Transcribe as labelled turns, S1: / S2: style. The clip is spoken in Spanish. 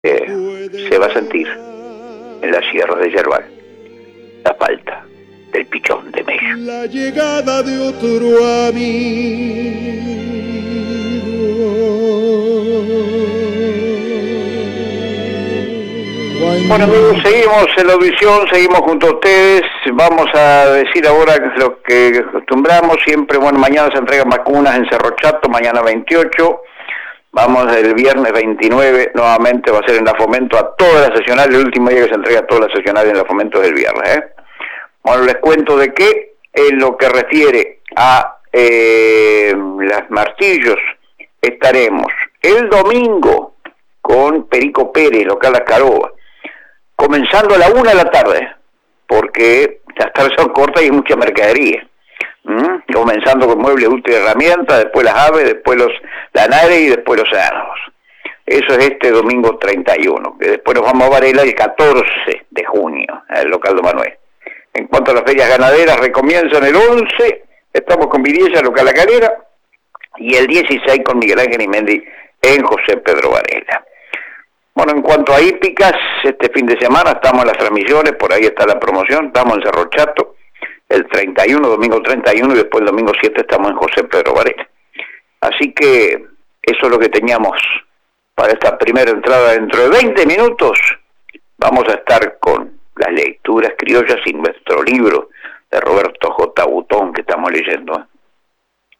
S1: se va a sentir en las sierras de Yerbal la falta del pichón de Mello.
S2: La llegada de otro amigo.
S1: Bueno, amigos, seguimos en la audición, seguimos junto a ustedes. Vamos a decir ahora lo que acostumbramos siempre. Bueno, mañana se entregan vacunas en Cerro Chato, mañana 28. Vamos el viernes 29, nuevamente va a ser en la Fomento a todas las sesionales. El último día que se entrega a todas las sesionales en la Fomento es el viernes, ¿eh? Bueno, les cuento de que en lo que refiere a las martillos, estaremos el domingo con Perico Pérez, local Ascaroba, comenzando a la 1 de la tarde, porque las tardes son cortas y hay mucha mercadería. Comenzando con muebles, útiles y herramientas, después las aves, después los lanares y después los cerdos. Eso es este domingo 31, que después nos vamos a Varela el 14 de junio, al local de Manuel. En cuanto a las ferias ganaderas, recomienzan el 11, estamos con Viriella, local La Calera, y el 16 con Miguel Ángel Imendi en José Pedro Varela. Bueno, en cuanto a hípicas, este fin de semana estamos en las transmisiones, por ahí está la promoción, estamos en Cerro Chato, el 31, domingo 31, y después el domingo 7 estamos en José Pedro Varela. Así que eso es lo que teníamos para esta primera entrada. Dentro de 20 minutos vamos a estar con las lecturas criollas y nuestro libro de Roberto J. Butón que estamos leyendo.